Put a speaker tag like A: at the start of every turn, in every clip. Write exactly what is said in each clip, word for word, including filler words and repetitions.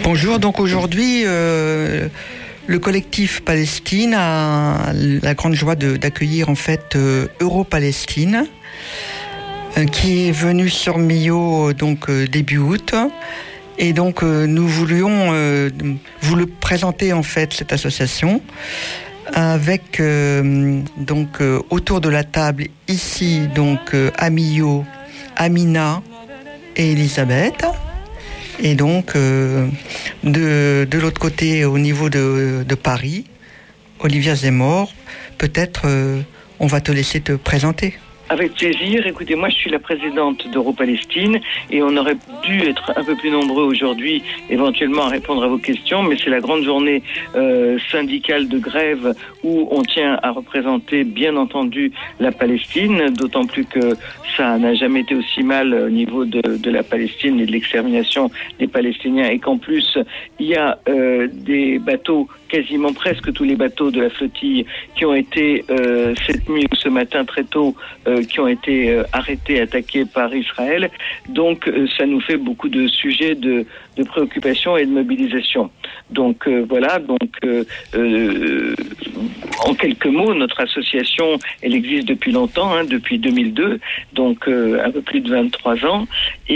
A: Bonjour, donc aujourd'hui, euh, le collectif Palestine a la grande joie de, d'accueillir en fait euh, Euro-Palestine, euh, qui est venu sur Millau donc euh, début août. Et donc euh, nous voulions euh, vous le présenter en fait, cette association, avec euh, donc euh, autour de la table ici donc euh, à Millau, Amina et Elisabeth. Et donc, euh, de, de l'autre côté, au niveau de, de Paris, Olivia Zemmour, peut-être euh, on va te laisser te présenter.
B: Avec plaisir. Écoutez, moi je suis la présidente d'Euro-Palestine et on aurait dû être un peu plus nombreux aujourd'hui, éventuellement à répondre à vos questions, mais c'est la grande journée euh, syndicale de grève où on tient à représenter bien entendu la Palestine, d'autant plus que ça n'a jamais été aussi mal au niveau de, de la Palestine et de l'extermination des Palestiniens, et qu'en plus il y a euh, des bateaux, quasiment presque tous les bateaux de la flottille qui ont été euh, cette nuit ou ce matin très tôt euh, qui ont été euh, arrêtés, attaqués par Israël. Donc euh, ça nous fait beaucoup de sujets de, de préoccupation et de mobilisation. Donc euh, voilà, donc euh, euh, en quelques mots, notre association, elle existe depuis longtemps, hein, depuis deux mille deux, donc euh, un peu plus de vingt-trois ans,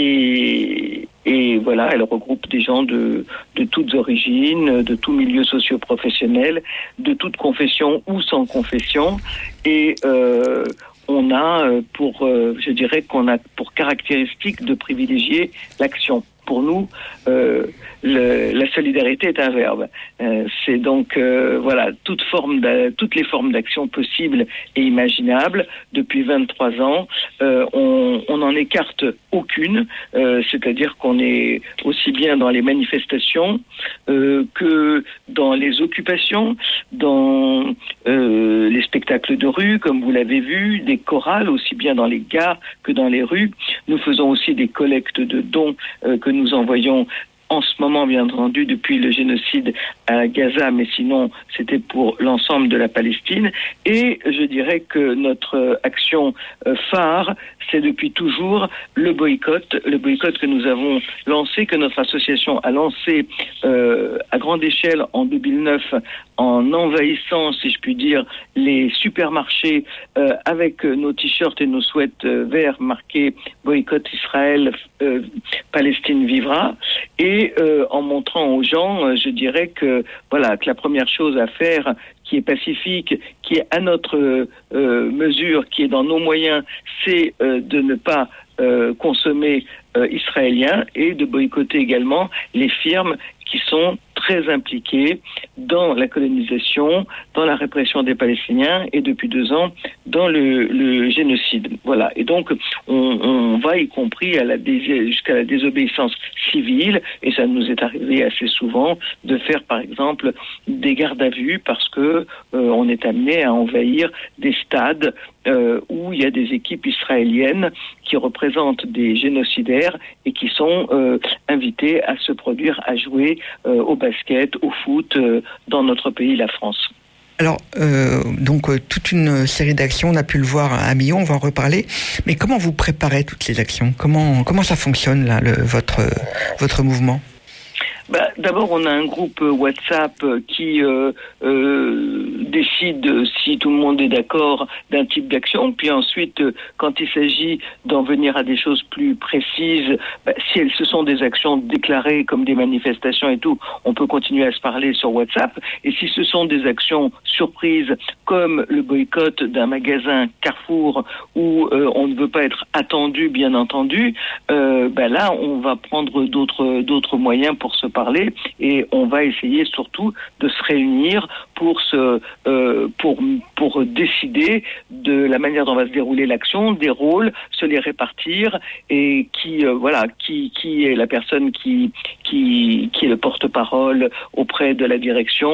B: et Et voilà, elle regroupe des gens de, de toutes origines, de tout milieu socio-professionnel, de toute confession ou sans confession. Et euh, on a pour, euh, je dirais qu'on a pour caractéristique de privilégier l'action. Pour nous, euh, le, la solidarité est un verbe. Euh, c'est donc euh, voilà toute forme de, toutes les formes d'action possibles et imaginables. Depuis vingt-trois ans, euh, on, on n'en écarte aucune. Euh, c'est-à-dire qu'on est aussi bien dans les manifestations euh, que dans les occupations, dans euh, les spectacles de rue, comme vous l'avez vu, des chorales, aussi bien dans les gares que dans les rues. Nous faisons aussi des collectes de dons euh, que nous envoyons en ce moment, bien entendu, depuis le génocide à Gaza, mais sinon, c'était pour l'ensemble de la Palestine. Et je dirais que notre action phare, c'est depuis toujours le boycott, le boycott que nous avons lancé, que notre association a lancé euh, à grande échelle en deux mille neuf, en envahissant, si je puis dire, les supermarchés euh, avec nos t-shirts et nos sweats euh, verts marqués « Boycott Israël, euh, Palestine vivra ». Et euh, en montrant aux gens, euh, je dirais que voilà que la première chose à faire, qui est pacifique, qui est à notre euh, mesure, qui est dans nos moyens, c'est euh, de ne pas euh, consommer euh, israélien et de boycotter également les firmes qui sont très impliqués dans la colonisation, dans la répression des Palestiniens et depuis deux ans dans le, le génocide. Voilà. Et donc on, on va y compris à la dés- jusqu'à la désobéissance civile, et ça nous est arrivé assez souvent de faire par exemple des gardes à vue parce que euh, on est amené à envahir des stades euh, où il y a des équipes israéliennes qui représentent des génocidaires et qui sont euh, invités à se produire, à jouer euh, au basket, au foot, euh, dans notre pays, la France.
A: Alors, euh, donc, euh, toute une série d'actions, on a pu le voir à Millau, on va en reparler. Mais comment vous préparez toutes ces actions ? Comment, comment ça fonctionne, là, le, votre, votre mouvement ?
B: Bah, d'abord, on a un groupe WhatsApp qui euh, euh, décide si tout le monde est d'accord d'un type d'action. Puis ensuite, quand il s'agit d'en venir à des choses plus précises, bah, si elles ce sont des actions déclarées comme des manifestations et tout, on peut continuer à se parler sur WhatsApp. Et si ce sont des actions surprises comme le boycott d'un magasin Carrefour où euh, on ne veut pas être attendu, bien entendu, euh, bah là, on va prendre d'autres d'autres moyens pour se parler, et on va essayer surtout de se réunir pour se euh, pour pour décider de la manière dont va se dérouler l'action, des rôles, se les répartir, et qui euh, voilà qui qui est la personne qui qui qui est le porte-parole auprès de la direction,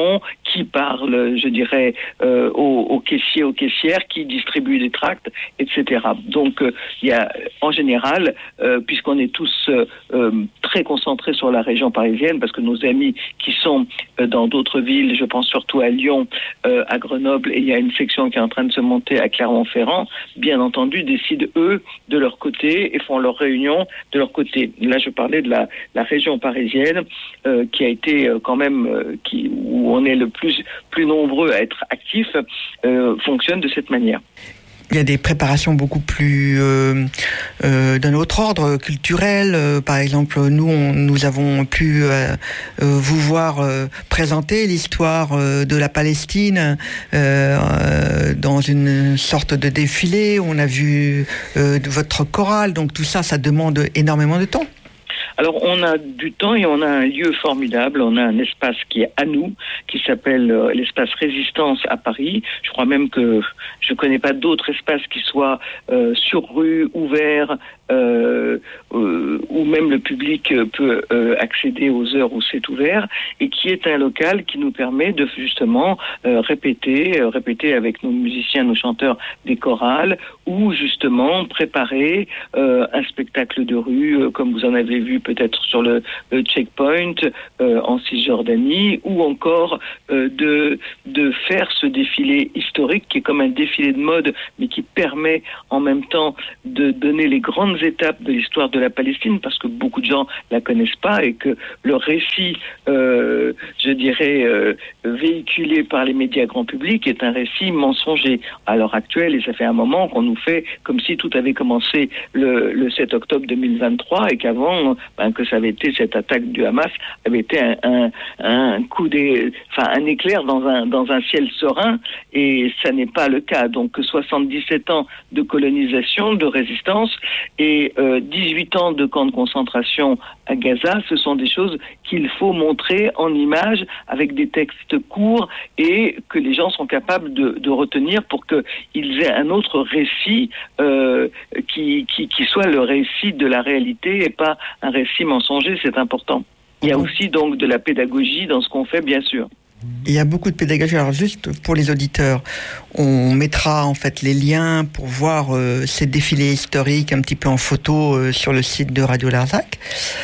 B: qui parle, je dirais, euh, aux, aux caissiers, aux caissières, qui distribuent des tracts, et cetera. Donc, euh, il y a, en général, euh, puisqu'on est tous euh, euh, très concentrés sur la région parisienne, parce que nos amis qui sont euh, dans d'autres villes, je pense surtout à Lyon, euh, à Grenoble, et il y a une section qui est en train de se monter à Clermont-Ferrand, bien entendu, décident, eux, de leur côté, et font leurs réunions de leur côté. Là, je parlais de la, la région parisienne, euh, qui a été euh, quand même, euh, qui, où on est le plus, plus nombreux à être actifs, euh, fonctionne de cette manière.
A: Il y a des préparations beaucoup plus euh, euh, d'un autre ordre culturel. Euh, par exemple, nous, on, nous avons pu euh, euh, vous voir euh, présenter l'histoire euh, de la Palestine euh, euh, dans une sorte de défilé. On a vu euh, votre chorale. Donc tout ça, ça demande énormément de temps.
B: Alors, on a du temps et on a un lieu formidable. On a un espace qui est à nous, qui s'appelle euh, l'espace Résistance à Paris. Je crois même que je ne connais pas d'autres espaces qui soient euh, sur rue, ouverts, euh, euh, où même le public peut euh, accéder aux heures où c'est ouvert, et qui est un local qui nous permet de justement euh, répéter, euh, répéter avec nos musiciens, nos chanteurs des chorales, ou justement préparer euh, un spectacle de rue, euh, comme vous en avez vu peut-être sur le, le checkpoint euh, en Cisjordanie, ou encore euh, de, de faire ce défilé historique qui est comme un défilé de mode, mais qui permet en même temps de donner les grandes étapes de l'histoire de la Palestine, parce que beaucoup de gens la connaissent pas, et que le récit, euh, je dirais, euh, véhiculé par les médias grand public est un récit mensonger à l'heure actuelle, et ça fait un moment qu'on nous fait comme si tout avait commencé le, le sept octobre deux mille vingt-trois, et qu'avant, ben, que ça avait été, cette attaque du Hamas avait été un, un, un coup des, enfin un éclair dans un dans un ciel serein, et ça n'est pas le cas. Donc soixante-dix-sept ans de colonisation, de résistance, et euh, dix-huit ans de camps de concentration à Gaza, ce sont des choses qu'il faut montrer en images avec des textes courts, et que les gens sont capables de, de retenir pour qu'ils aient un autre récit euh, qui, qui, qui soit le récit de la réalité et pas un récit mensonger. C'est important. Il y a aussi donc de la pédagogie dans ce qu'on fait, bien sûr.
A: Il y a beaucoup de pédagogie. Alors juste pour les auditeurs, on mettra en fait les liens pour voir euh, ces défilés historiques un petit peu en photo euh, sur le site de Radio Larzac.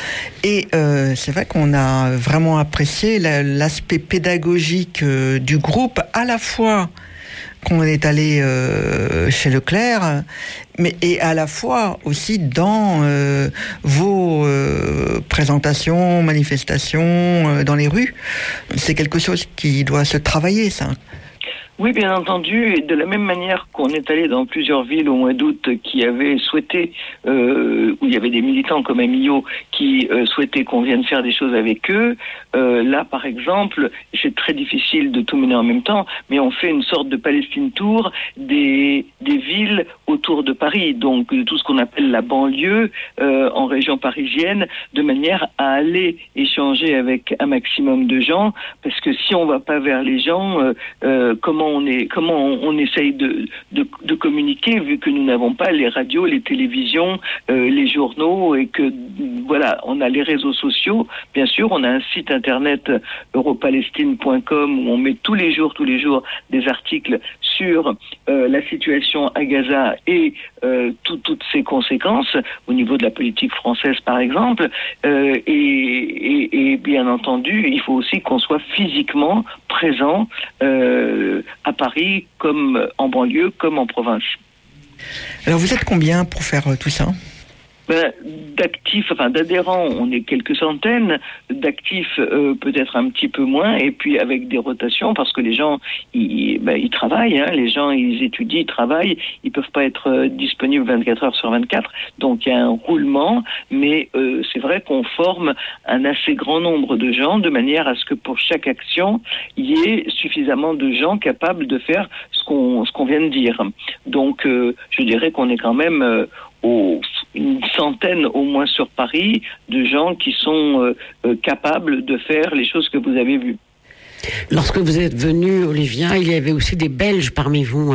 A: Et euh, c'est vrai qu'on a vraiment apprécié la, l'aspect pédagogique euh, du groupe, à la fois qu'on est allé euh, chez Leclerc, mais et à la fois aussi dans euh, vos euh, présentations, manifestations euh, dans les rues. C'est quelque chose qui doit se travailler, ça.
B: Oui, bien entendu, et de la même manière qu'on est allé dans plusieurs villes au mois d'août qui avaient souhaité, euh, où il y avait des militants comme Emilio qui euh, souhaitaient qu'on vienne faire des choses avec eux, euh, là par exemple, c'est très difficile de tout mener en même temps, mais on fait une sorte de Palestine Tour des, des villes autour de Paris, donc de tout ce qu'on appelle la banlieue euh, en région parisienne, de manière à aller échanger avec un maximum de gens, parce que si on ne va pas vers les gens, euh, euh, comment on est, comment on, on essaye de, de, de communiquer, vu que nous n'avons pas les radios, les télévisions, euh, les journaux, et que voilà, on a les réseaux sociaux. Bien sûr, on a un site internet europalestine point com où on met tous les jours, tous les jours des articles sur euh, la situation à Gaza et euh, tout, toutes ses conséquences au niveau de la politique française, par exemple. Euh, et, et, et bien entendu, il faut aussi qu'on soit physiquement présent euh, à Paris, comme en banlieue, comme en province.
A: Alors vous êtes combien pour faire euh, tout ça ?
B: Ben, d'actifs, enfin d'adhérents, on est quelques centaines, d'actifs euh, peut-être un petit peu moins, et puis avec des rotations, parce que les gens, ils, ben, ils travaillent, hein, les gens, ils étudient, ils travaillent, ils peuvent pas être euh, disponibles vingt-quatre heures sur vingt-quatre, donc il y a un roulement, mais euh, c'est vrai qu'on forme un assez grand nombre de gens, de manière à ce que pour chaque action, il y ait suffisamment de gens capables de faire ce qu'on, ce qu'on vient de dire. Donc euh, je dirais qu'on est quand même euh, au une centaine au moins sur Paris de gens qui sont euh, euh, capables de faire les choses que vous avez vues.
C: Lorsque vous êtes venu, Olivia, il y avait aussi des Belges parmi vous, hein ?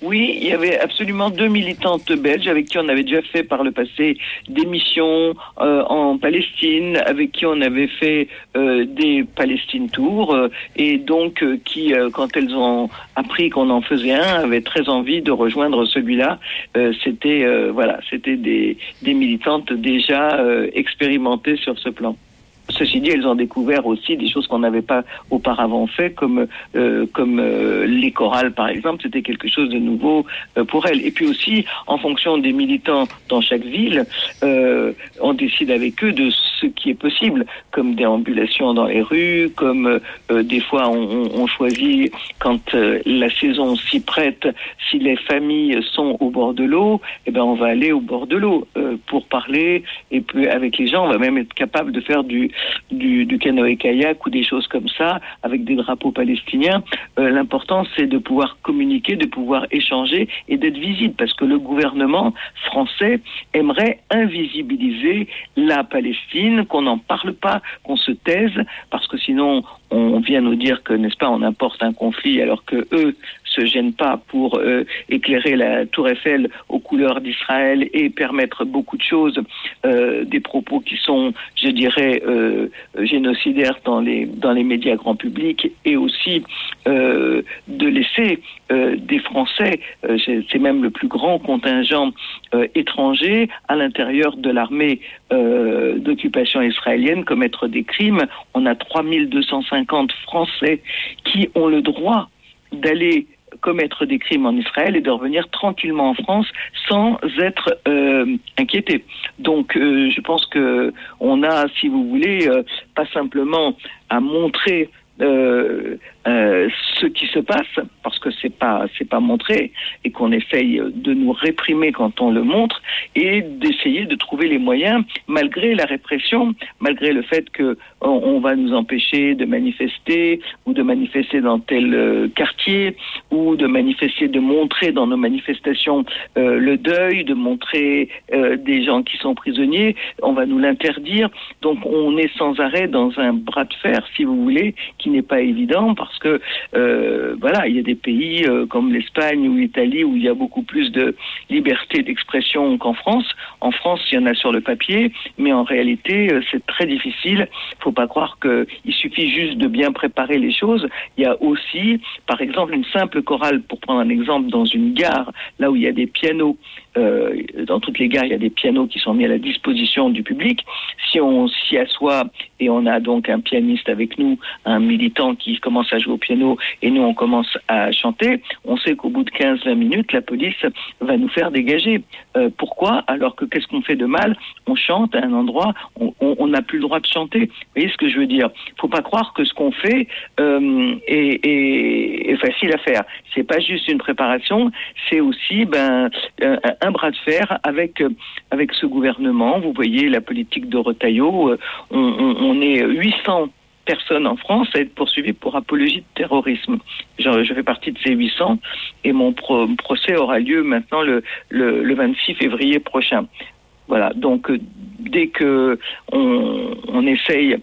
B: Oui, il y avait absolument deux militantes belges avec qui on avait déjà fait par le passé des missions euh, en Palestine, avec qui on avait fait euh, des Palestine Tours, euh, et donc euh, qui, euh, quand elles ont appris qu'on en faisait un, avaient très envie de rejoindre celui-là. Euh, c'était euh, voilà, c'était des, des militantes déjà euh, expérimentées sur ce plan. Ceci dit, elles ont découvert aussi des choses qu'on n'avait pas auparavant fait, comme euh, comme euh, les chorales, par exemple. C'était quelque chose de nouveau euh, pour elles. Et puis aussi, en fonction des militants dans chaque ville, euh, on décide avec eux de ce qui est possible, comme déambulation dans les rues, comme euh, des fois on, on choisit, quand euh, la saison s'y prête, si les familles sont au bord de l'eau, eh ben on va aller au bord de l'eau euh, pour parler, et puis avec les gens, on va même être capable de faire du Du, du canoë-kayak ou des choses comme ça, avec des drapeaux palestiniens. Euh, l'important, c'est de pouvoir communiquer, de pouvoir échanger et d'être visible, parce que le gouvernement français aimerait invisibiliser la Palestine, qu'on n'en parle pas, qu'on se taise, parce que sinon, on vient nous dire que, n'est-ce pas, on importe un conflit, alors que eux se gênent pas pour euh, éclairer la Tour Eiffel aux couleurs d'Israël et permettre beaucoup de choses, euh, des propos qui sont, je dirais, euh, génocidaires dans les dans les médias grand public, et aussi euh, de laisser euh, des Français, euh, c'est, c'est même le plus grand contingent euh, étranger à l'intérieur de l'armée euh, d'occupation israélienne commettre des crimes. On a trois mille deux cent cinquante Français qui ont le droit d'aller commettre des crimes en Israël et de revenir tranquillement en France sans être euh, inquiétés. Donc euh, je pense que on a, si vous voulez, euh, pas simplement à montrer euh, euh, ce qui se passe, parce que c'est pas c'est pas montré, et qu'on essaye de nous réprimer quand on le montre, et d'essayer de trouver les moyens, malgré la répression, malgré le fait que on, on va nous empêcher de manifester, ou de manifester dans tel euh, quartier, ou de manifester, de montrer dans nos manifestations euh, le deuil, de montrer euh, des gens qui sont prisonniers, on va nous l'interdire. Donc on est sans arrêt dans un bras de fer, si vous voulez, qui n'est pas évident, parce que euh, voilà, il y a des pays euh, comme l'Espagne ou l'Italie où il y a beaucoup plus de liberté d'expression qu'en France. En France, il y en a sur le papier, mais en réalité, euh, c'est très difficile. Il faut pas croire qu'il suffit juste de bien préparer les choses. Il y a aussi, par exemple, une simple chorale, pour prendre un exemple, dans une gare, là où il y a des pianos. Euh, dans toutes les gares, il y a des pianos qui sont mis à la disposition du public. Si on s'y assoit et on a donc un pianiste avec nous, un militant qui commence à jouer au piano, et nous on commence à chanter, on sait qu'au bout de quinze à vingt minutes, la police va nous faire dégager. Euh, pourquoi ? Alors que qu'est-ce qu'on fait de mal ? On chante à un endroit, on n'a plus le droit de chanter. Vous voyez ce que je veux dire ? Il ne faut pas croire que ce qu'on fait euh, est, est, est facile à faire. C'est pas juste une préparation, c'est aussi ben un, un bras de fer avec avec ce gouvernement. Vous voyez la politique de Retailleau, on, on, on est huit cents personnes en France à être poursuivies pour apologie de terrorisme. Je, je fais partie de ces huit cents, et mon pro, procès aura lieu maintenant le, le, le vingt-six février prochain. Voilà, donc dès que on, on essaye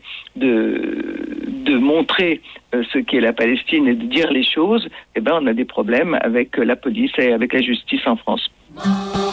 B: de, de montrer ce qu'est la Palestine et de dire les choses, eh ben on a des problèmes avec la police et avec la justice en France.